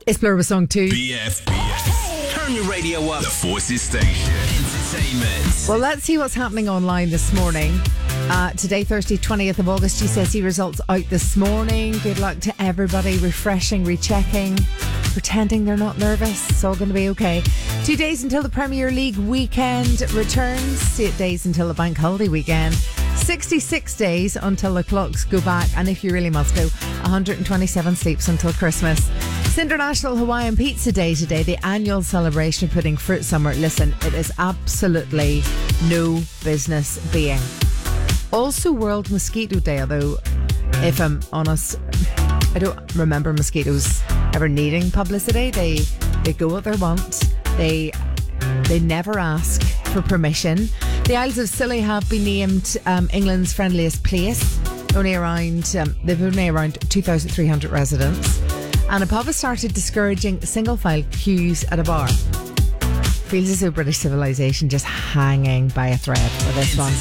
It's Blur with song 2. BFBS. Turn your radio up. The Forces Station. Entertainment. Well, let's see what's happening online this morning. Today, Thursday, 20th of August, GCSE results out this morning. Good luck to everybody. Refreshing, rechecking, pretending they're not nervous. It's all going to be okay. 2 days until the Premier League weekend returns. 8 days until the bank holiday weekend. 66 days until the clocks go back. And if you really must go, 127 sleeps until Christmas. It's International Hawaiian Pizza Day today, the annual celebration of putting fruit summer. Listen, it is absolutely no business being. Also World Mosquito Day, although if I'm honest, I don't remember mosquitoes ever needing publicity. They go what they want. They never ask for permission. The Isles of Scilly have been named England's friendliest place. They've only around 2,300 residents. And a pub has started discouraging single-file queues at a bar. Feels as though British civilization just hanging by a thread for this one.